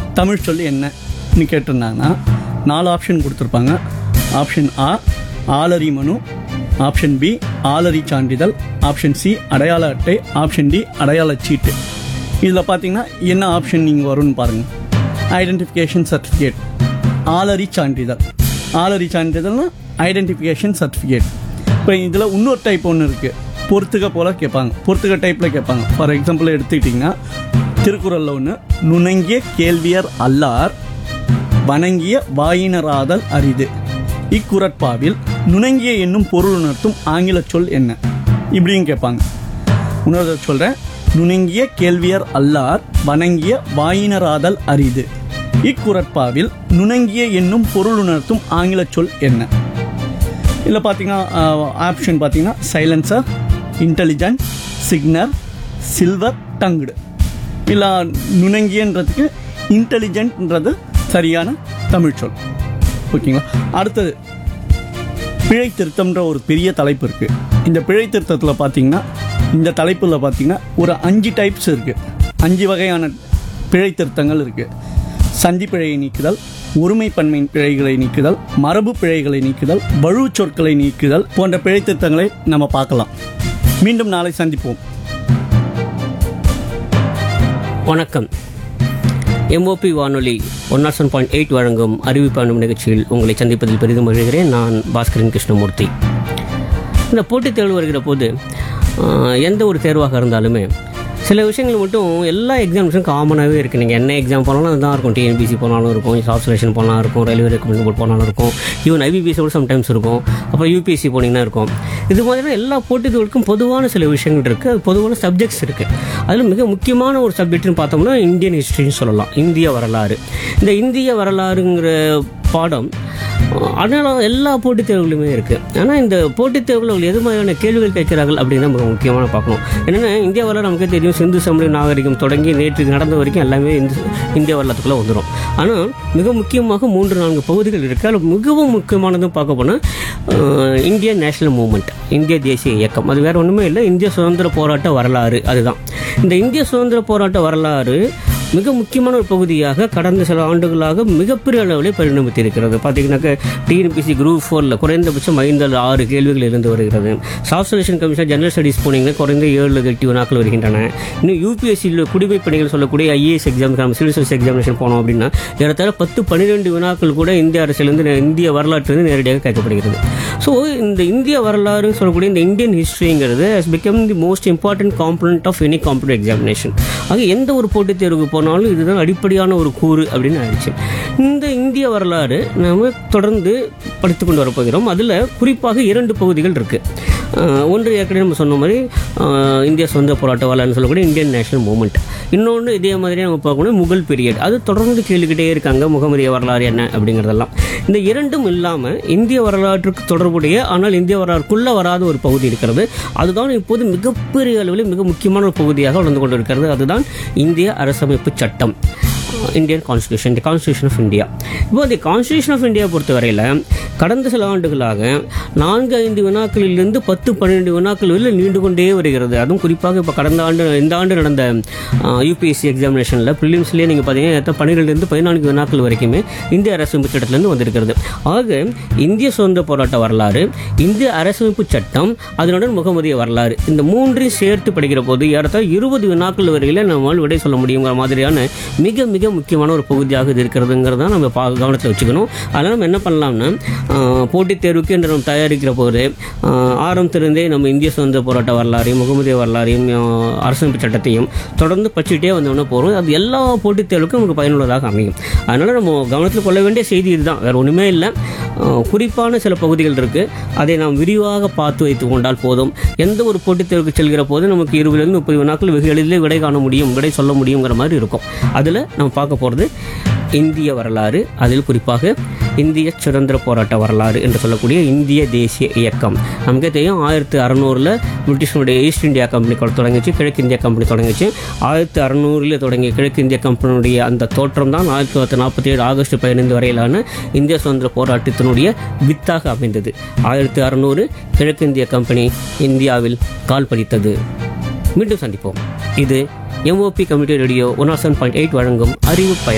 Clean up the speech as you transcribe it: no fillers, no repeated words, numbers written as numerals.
தமிழ் சொல் என்னன்னு கேட்டிருந்தாங்கன்னா 4 ஆப்ஷன் கொடுத்துருப்பாங்க. ஆப்ஷன் ஆ ஆளறி மனு, ஆப்ஷன் பி ஆளறி சான்றிதழ், ஆப்ஷன் சி அடையாள அட்டை, ஆப்ஷன் டி அடையாள சீட்டு. இதில் பார்த்தீங்கன்னா என்ன ஆப்ஷன் நீங்கள் வரும்னு பாருங்கள். ஐடென்டிஃபிகேஷன் சர்டிஃபிகேட், ஆளறி சான்றிதழ். ஆளறி சான்றிதழ்னா ஐடென்டிஃபிகேஷன் சர்டிஃபிகேட். இப்போ இதில் இன்னொரு டைப் ஒன்று இருக்குது, பொறுத்துக்க போல் கேட்பாங்க. பொறுத்துக்க டைப்பில் கேட்பாங்க. ஃபார் எக்ஸாம்பிள் எடுத்துக்கிட்டிங்கன்னா திருக்குறளில் ஒன்று, நுணங்கிய கேள்வியர் அல்லார் வணங்கிய வாயினராதல் அரிது. இக்குறட்பாவில் நுணங்கிய என்னும் பொருள் உணர்த்தும் ஆங்கில சொல் என்ன? இப்படின்னு கேட்பாங்க. இன்னொரு சொல்கிறேன், நுணங்கிய கேள்வியர் அல்லார் வணங்கிய வாயினராதல் அரிது. இக்குறட்பாவில் நுணங்கிய என்னும் பொருள் உணர்த்தும் ஆங்கில சொல் என்ன? இதில் பார்த்தீங்கன்னா ஆப்ஷன் பார்த்தீங்கன்னா சைலன்சர், இன்டெலிஜென்ட், சிக்னர், சில்வர் டங்க்டு. இல்லை நுணங்கியன்றதுக்கு இன்டெலிஜென்ட்ன்றது சரியான தமிழ் சொல். ஓகேங்களா? அடுத்தது பிழை திருத்தம்ன்ற ஒரு பெரிய தலைப்பு இருக்குது. இந்த பிழை திருத்தத்தில் பார்த்தீங்கன்னா இந்த தலைப்பில் பார்த்தீங்கன்னா ஒரு 5 டைப்ஸ் இருக்குது. 5 வகையான பிழை திருத்தங்கள் இருக்குது. சந்தி பிழையை நீக்குதல், ஒருமை பன்மை பிழைகளை நீக்குதல், மரபு பிழைகளை நீக்குதல், வழு சொற்களை நீக்குதல் போன்ற பிழை திருத்தங்களை நம்ம பார்க்கலாம். மீண்டும் நாளை சந்திப்போம். வணக்கம். எம்ஓபி வானொலி 107.8 வழங்கும் அறிவிப்பானும் நிகழ்ச்சியில் உங்களை சந்திப்பதில் பெரிதும் மகிழ்கிறேன். நான் பாஸ்கரன் கிருஷ்ணமூர்த்தி. இந்த போட்டித் தேர்வு வருகிற போது எந்த ஒரு தேர்வாக இருந்தாலுமே சில விஷயங்கள் மட்டும் எல்லா எக்ஸாம்ஸும் காமனாகவே இருக்குது. நீங்கள் என்ன எக்ஸாம் போனாலும் அதுதான் இருக்கும். டிஎன்பிசி போனாலும் இருக்கும், சாஃப்ட் செலெக்ஷன் போனாலும் இருக்கும், ரயில்வே ரெக்ரூட்மெண்ட் போர்ட் போனாலும் இருக்கும், ஈவன் ஐபிபிஎஸ் கூட சம்டைம்ஸ் இருக்கும், அப்புறம் யூபிஎஸ்சி போனீங்கன்னா இருக்கும். இது மாதிரியான எல்லா போட்டித் தேர்வுக்கும் பொதுவான சில விஷயங்கள் இருக்குது, அது பொதுவான சப்ஜெக்ட்ஸ் இருக்குது. அதில் மிக முக்கியமான ஒரு சப்ஜெக்ட்னு பார்த்தோம்னா இந்தியன் ஹிஸ்ட்ரின்னு சொல்லலாம், இந்திய வரலாறு. இந்த இந்திய வரலாறுங்கிற பாடம் அதனால் எல்லா போட்டித் தேர்வுகளுமே இருக்குது. ஆனால் இந்த போட்டித் தேர்வில் எது மாதிரியான கேள்விகள் கேட்கிறார்கள் அப்படின்னு நம்ம முக்கியமான பார்க்கணும். என்னென்னா இந்திய வரலாறு நமக்கே தெரியும், சிந்து சமவெளி நாகரிகம் தொடங்கி நேற்று நடந்த வரைக்கும் எல்லாமே இந்திய வரலாற்றுக்குள்ளே வந்துடும். ஆனால் மிக முக்கியமாக 3-4 பகுதிகள் இருக்குது. அதில் மிகவும் முக்கியமானதும் பார்க்க போனால் இந்தியன் நேஷனல் மூவ்மெண்ட், இந்திய தேசிய இயக்கம். அது வேறு ஒன்றுமே இல்லை, இந்திய சுதந்திர போராட்ட வரலாறு. அதுதான் இந்த இந்திய சுதந்திர போராட்ட வரலாறு மிக முக்கியமான ஒரு பகுதியாக கடந்த சில ஆண்டுகளாக மிகப்பெரிய அளவில் பரிணமித்திருக்கிறது. பார்த்தீங்கன்னாக்க டிஎன்பிசி குரூப் 4 குறைந்தபட்சம் 5-6 கேள்விகள் இருந்து வருகிறது. Soft selection commission general studies போனீங்கன்னா குறைந்த 7-8 வினாக்கள் வருகின்றன. இன்னும் யூபிஎஸ்சியில் குடிமைப் பணிகள் சொல்லக்கூடிய IAS exam, civil service examination போனோம் அப்படின்னா ஏறத்தாழ 10-12 வினாக்கள் கூட இந்திய அரசிலிருந்து, இந்திய வரலாற்றிலிருந்து நேரடியாக கேட்கப்படுகிறது. ஸோ இந்த இந்திய வரலாறுன்னு சொல்லக்கூடிய இந்த Indian ஹிஸ்ட்ரிங்கிறது has become the most important component of any competitive examination. ஆக எந்த ஒரு போட்டித் தேர்வுக்கு போனாலும் இதுதான் அடிப்படையான ஒரு கூறு அப்படின்னு ஆயிடுச்சு. இந்த இந்திய வரலாறு நாம் தொடர்ந்து படித்து கொண்டு வரப்போகிறோம். அதில் குறிப்பாக 2 பகுதிகள் இருக்குது. ஒன்று ஏற்கனவே நம்ம சொன்ன மாதிரி இந்திய சுதந்திர போராட்ட வரலாறுன்னு சொல்லக்கூடிய இந்தியன் நேஷனல் மூவ்மெண்ட். இன்னொன்று இதே மாதிரியே நம்ம பார்க்கணும் முகல் பீரியட். அது தொடர்ந்து கேள்விக்கிட்டே இருக்காங்க, முகமதிய வரலாறு என்ன அப்படிங்கிறதெல்லாம். இந்த 2ம் இல்லாமல் இந்திய வரலாற்றுக்கு தொடர்புடைய ஆனால் இந்திய வரலாற்றுக்குள்ளே வராத ஒரு பகுதி இருக்கிறது. அதுதான் இப்போது மிகப்பெரிய அளவில் மிக முக்கியமான ஒரு பகுதியாக வளர்ந்து கொண்டு இருக்கிறது. அதுதான் இந்திய அரசமைப்பு சட்டம், Indian constitution, the constitution of India. இப்போ தி கான்ஸ்டியூஷன் ஆஃப் இந்தியா பொறுத்தவரையில் கடந்த சில ஆண்டுகளாக 4-5 வினாக்களிலிருந்து 10-12 வினாக்கள் வரை நீண்டு கொண்டே வருகிறது. அதுவும் குறிப்பாக இப்போ இந்த ஆண்டு நடந்த யூபிஎஸ்சி எக்ஸாமினேஷனில் ப்ரிலிம்ஸ்லேயே நீங்கள் பார்த்தீங்கன்னா 12-14 வினாக்கள் வரைக்குமே இந்திய அரசமைப்பு சட்டத்திலேருந்து வந்திருக்கிறது. ஆக இந்திய சுதந்திர போராட்ட வரலாறு, இந்திய அரசமைப்பு சட்டம், அதனுடன் முகமதிய வரலாறு, இந்த 3ஐயும் சேர்த்து படிக்கிற போது ஏறத்தாழ 20 வினாக்கள் வரையில் நம்மால் விடை சொல்ல முடியுங்கிற மாதிரியான மிக மிக முக்கியமான ஒரு பகுதியாக இது இருக்கிறதுங்கிறத நம்ம கவனத்தில் வச்சுக்கணும். அதனால் நம்ம என்ன பண்ணலாம்னா போட்டித் தேர்வுக்கு என்று நம்ம தயாரிக்கிற போது ஆரம்பத்திலிருந்தே நம்ம இந்திய சுதந்திர போராட்ட வரலாறையும் முகமதிய வரலாறையும் அரசமைப்பு சட்டத்தையும் தொடர்ந்து படிச்சுட்டே வந்தோம்னா போகிறோம். அது எல்லா போட்டித் தேர்வுக்கும் நமக்கு பயனுள்ளதாக அமையும். அதனால் நம்ம கவனத்தில் கொள்ள வேண்டிய செய்தி இதுதான், வேறு ஒன்றுமே இல்லை. குறிப்பான சில பகுதிகள் இருக்குது, அதை நாம் விரிவாக பார்த்து வைத்து கொண்டால் போதும். எந்த ஒரு போட்டித் தேர்வுக்கு செல்கிற போது நமக்கு 20-30 வினாக்கள் வெகு எளிதில் விடை காண முடியும், விடை சொல்ல முடியுங்கிற மாதிரி இருக்கும். அதில் நம்ம பார்க்க போகிறது இந்திய வரலாறு, அதில் குறிப்பாக இந்திய சுதந்திர போராட்ட வரலாறு என்று சொல்லக்கூடிய இந்திய தேசிய இயக்கம். நமக்கே தெரியும் 1600 பிரிட்டிஷனுடைய ஈஸ்ட் இந்தியா கம்பெனி தொடங்கிச்சு, கிழக்கு இந்தியா கம்பெனி தொடங்கிச்சு. 1600 தொடங்கிய கிழக்கு இந்திய கம்பெனியுடைய அந்த தோற்றம் தான் 1947 ஆகஸ்ட் 15 வரையிலான இந்திய சுதந்திர போராட்டத்தினுடைய வித்தாக அமைந்தது. 1600 கிழக்கு இந்திய கம்பெனி இந்தியாவில் கால் பதித்தது. மீண்டும் சந்திப்போம். இது எம்ஓபி கம்யூனிட்டி ரேடியோ 107.8 வழங்கும் அறிவு பயணம்.